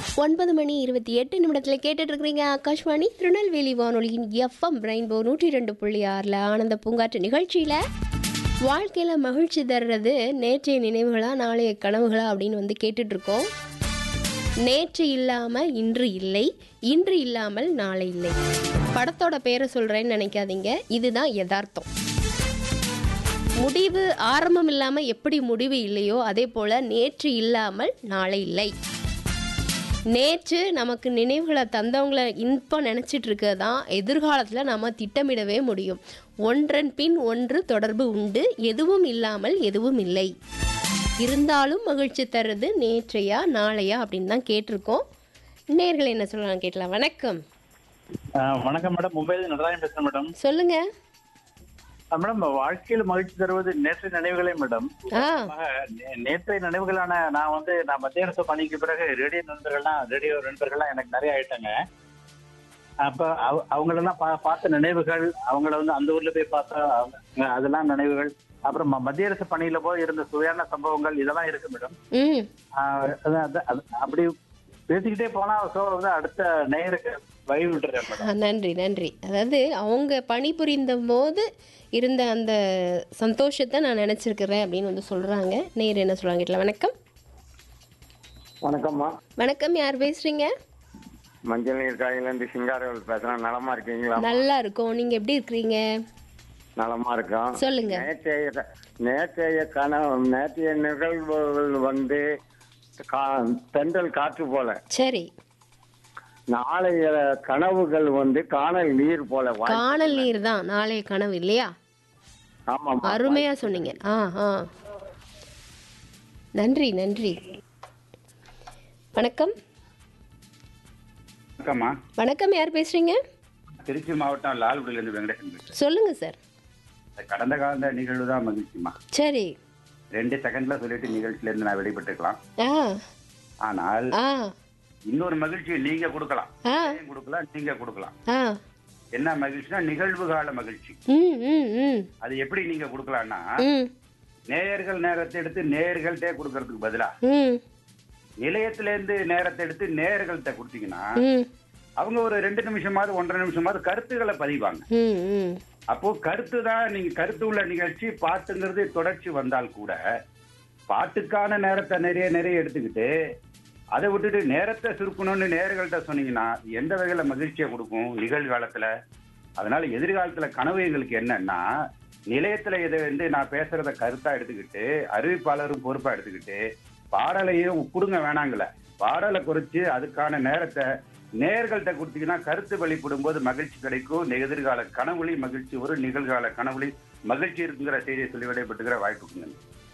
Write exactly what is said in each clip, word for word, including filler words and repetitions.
ஒன்பது மணி இருபத்தி எட்டு நிமிடத்தில் கேட்டுட்டு இருக்கிறீங்க ஆகாஷ்வாணி திருநெல்வேலி வானொலியின் எஃப்எம் ரெயின்போ நூற்றி ரெண்டு புள்ளி ஆறில் ஆனந்த பூங்காற்று நிகழ்ச்சியில் வாழ்க்கையில் மகிழ்ச்சி தர்றது நேற்றைய நினைவுகளா நாளைய கனவுகளா அப்படின்னு வந்து கேட்டுட்ருக்கோம். நேற்று இல்லாமல் இன்று இல்லை, இன்று இல்லாமல் நாளை இல்லை. படத்தோட பேரை சொல்கிறேன்னு நினைக்காதீங்க, இதுதான் யதார்த்தம். முடிவு ஆரம்பம் இல்லாமல் எப்படி முடிவு இல்லையோ அதே போல் நேற்று இல்லாமல் நாளை இல்லை. நேற்று நமக்கு நினைவுகளை தந்தவங்களை இப்போ நினச்சிட்டு இருக்கிறது தான் எதிர்காலத்தில் நம்ம திட்டமிடவே முடியும். ஒன்றன் பின் ஒன்று தொடர்பு உண்டு, எதுவும் இல்லாமல் எதுவும் இல்லை. இருந்தாலும் மகிழ்ச்சி தர்றது நேற்றையா நாளையா அப்படின்னு தான் கேட்டிருக்கோம். நேயர்கள் என்ன சொல்லலாம் கேட்கலாம். வணக்கம். வணக்கம் மேடம், மும்பையில் நடராஜன் பேசுறேன் மேடம். சொல்லுங்க மேடம். வாழ்க்கையில் மகிழ்ச்சி தருவது நேற்று நினைவுகளே மேடம். நேற்றைய நினைவுகளான நான் வந்து நான் மத்திய அரசு பணிக்கு பிறகு ரேடியோ நண்பர்கள்லாம் ரேடியோ நண்பர்கள்லாம் எனக்கு நிறைய ஆயிட்டாங்க. அப்ப அவங்களெல்லாம் பா பார்த்த நினைவுகள், அவங்கள வந்து அந்த ஊர்ல போய் பார்த்தா அதெல்லாம் நினைவுகள். அப்புறம் மத்திய அரசு பணியில போய் இருந்த சுவையான சம்பவங்கள் இதெல்லாம் இருக்கு மேடம். அப்படி பேசிக்கிட்டே போனா ஸோ வந்து அடுத்த நேயருக்கு வழி விட்டுறேன் மேடம். நன்றி நன்றி. அதாவது அவங்க பணிபுரிந்த போது இருந்த அந்த சந்தோஷத்தை நான் நினைச்சிருக்கிறேன் அப்படின்னு வந்து சொல்றாங்க. நேர் என்ன சொல்றாங்க கேட்கலாம். வணக்கம். வணக்கம்மா. வணக்கம். யார் பேசுறீங்க? மஞ்சள் நீர் காயிலிருந்து சிங்காரவேல் பேசுறேன். நலமா இருக்கீங்களா? நல்லா இருக்கோம். நீங்க எப்படி இருக்கிறீங்க? நலமா இருக்கோம். சொல்லுங்க. நேற்றைய நேற்றைய கனவு நேற்றைய நிகழ்வுகள் வந்து தென்றல் காற்று போல. சரி. நாளைய கனவுகள் வந்து காணல் நீர் போல. காணல் நீர் தான் நாளைய கனவு இல்லையா? ஆமா, அருமையா சொன்னீங்க. ஆ ஆ நன்றி நன்றி. வணக்கம். வணக்கம்மா. வணக்கம். யார் பேசுறீங்க? திருச்சி மாவட்டம் லால்குடியிலிருந்து வெங்கடேசன் பேசுறேன். சொல்லுங்க சார். கடந்த கால நிகழ்வு தான் மகிழ்ச்சிமா. சரி. ரெண்டு செகண்ட்ல சொல்லிட்டு நிகழ்ச்சியில இருந்து நான் வெளிப்பட்டுக்கலாம். ஆனால் இன்னொரு மகிழ்ச்சியை நீங்க கொடுக்கலாம், கொடுக்கலாம் நீங்க கொடுக்கலாம். என்ன மகிழ்ச்சினா நிகழ்வு கால மகிழ்ச்சி. அது எப்படி நீங்க கொடுக்கலாம்னா, நேயர்கள் நேரத்தை எடுத்து நேயர்கள்ட்டே கொடுக்கறதுக்கு பதிலா நிலையத்தில இருந்து நேரத்தை எடுத்து நேயர்கள்ட்ட கொடுத்தீங்கன்னா அவங்க ஒரு ரெண்டு நிமிஷமாவது ஒன்றரை நிமிஷமாவது கருத்துக்களை பதிவாங்க. அப்போ கருத்து தான் நீங்க கருத்து உள்ள நிகழ்ச்சி. பாட்டுங்கிறது தொடர்ச்சி வந்தால் கூட பாட்டுக்கான நேரத்தை நிறைய நிறைய எடுத்துக்கிட்டு அதை விட்டுட்டு நேரத்தை சுருக்கணும்னு நேர்கள்ட்ட சொன்னீங்கன்னா எந்த வகையில மகிழ்ச்சியை கொடுக்கும் நிகழ்காலத்துல. அதனால எதிர்காலத்துல கனவு எங்களுக்கு என்னன்னா, நிலையத்துல இதை வந்து நான் பேசுறத கருத்தா எடுத்துக்கிட்டு அறிவிப்பாளரும் பொறுப்பா எடுத்துக்கிட்டு பாடலையும் கொடுங்க வேணாங்கள, பாடலை குறிச்சு அதுக்கான நேரத்தை நேர்கள்ட்ட கொடுத்தீங்கன்னா கருத்து வெளிப்படும் போது மகிழ்ச்சி கிடைக்கும். எதிர்கால கனவுளி மகிழ்ச்சி ஒரு நிகழ்கால கனவுளி மகிழ்ச்சி இருக்குங்கிற செய்தியை சொல்லி விடைபெற்றுகிற வாய்ப்புக்குங்க.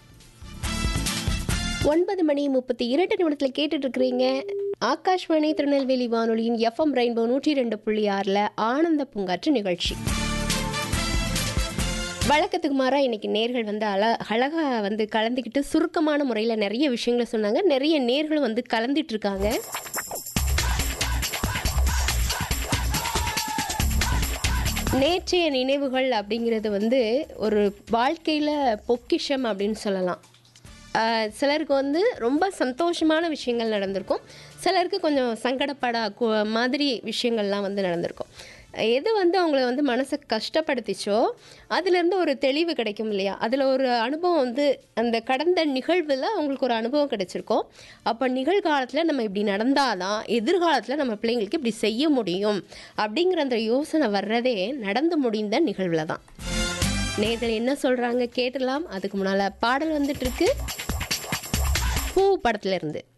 ஒன்பது மணி முப்பத்தி இரண்டு நிமிடத்தில் கேட்டுட்டு இருக்கிறீங்க ஆகாஷ்வாணி திருநெல்வேலி வானொலியின் எஃப்எம் ரெயின்போ நூற்றி ரெண்டு புள்ளி ஆறில் ஆனந்த பூங்காற்று நிகழ்ச்சி. வழக்கத்துக்கு மாறாக இன்னைக்கு நேர்கள் வந்து அழ அழகாக வந்து கலந்துக்கிட்டு சுருக்கமான முறையில் நிறைய விஷயங்களை சொன்னாங்க. நிறைய நேர்களும் வந்து கலந்துட்டு இருக்காங்க. நேற்றைய நினைவுகள் அப்படிங்கிறது வந்து ஒரு வாழ்க்கையில் பொக்கிஷம் அப்படின்னு சொல்லலாம். சிலருக்கு வந்து ரொம்ப சந்தோஷமான விஷயங்கள் நடந்திருக்கும், சிலருக்கு கொஞ்சம் சங்கடப்பட மாதிரி விஷயங்கள்லாம் வந்து நடந்திருக்கும். எது வந்து அவங்கள வந்து மனசை கஷ்டப்படுத்திச்சோ அதுலேருந்து ஒரு தெளிவு கிடைக்கும் இல்லையா? அதில் ஒரு அனுபவம் வந்து அந்த கடந்த நிகழ்வில் அவங்களுக்கு ஒரு அனுபவம் கிடைச்சிருக்கோம். அப்போ நிகழ்காலத்தில் நம்ம இப்படி நடந்தாதான் எதிர்காலத்தில் நம்ம பிள்ளைங்களுக்கு இப்படி செய்ய முடியும் அப்படிங்கிற அந்த யோசனை வர்றதே நடந்து முடிந்த நிகழ்வில் தான். நேர்கள் என்ன சொல்கிறாங்க கேட்டலாம். அதுக்கு முன்னால் பாடல் வந்துட்டு இருக்கு பூ படத்துல இருந்து.